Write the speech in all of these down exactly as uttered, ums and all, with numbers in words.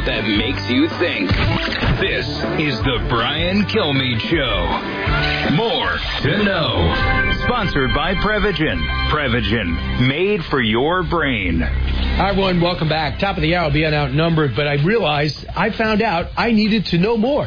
that makes you think. This is the Brian Kilmeade Show. More to know. Sponsored by Prevagen. Prevagen, made for your brain. Hi, everyone. Welcome back. Top of the hour, being outnumbered, but I realized, I found out I needed to know more.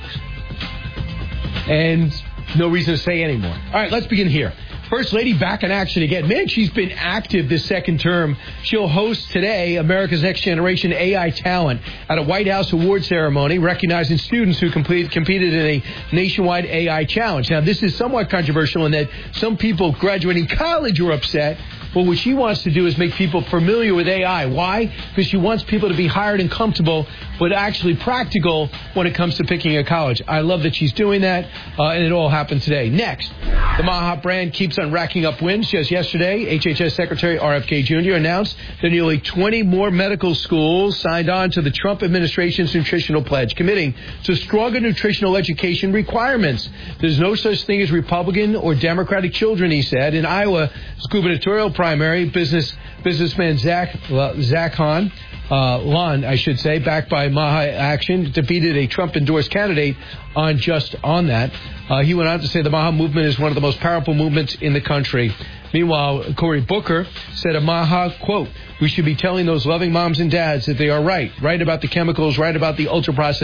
And no reason to say any more. All right, let's begin here. First Lady back in action again. Man, she's been active this second term. She'll host today America's Next Generation A I Talent at a White House award ceremony recognizing students who complete, competed in a nationwide A I challenge. Now, this is somewhat controversial in that some people graduating college were upset. But what she wants to do is make people familiar with A I. Why? Because she wants people to be hired and comfortable, but actually practical when it comes to picking a college. I love that she's doing that, uh, and it all happened today. Next, the Maha brand keeps on racking up wins. Just yesterday, H H S Secretary R F K Junior announced that nearly twenty more medical schools signed on to the Trump administration's nutritional pledge, committing to stronger nutritional education requirements. There's no such thing as Republican or Democratic children, he said. In Iowa, gubernatorial primary, business businessman Zach well, Zach Hahn, uh, Lon, I should say, backed by Maha Action, defeated a Trump-endorsed candidate on just on that. Uh, he went on to say the Maha movement is one of the most powerful movements in the country. Meanwhile, Cory Booker said of Maha, quote, "We should be telling those loving moms and dads that they are right, right about the chemicals, right about the ultra-processed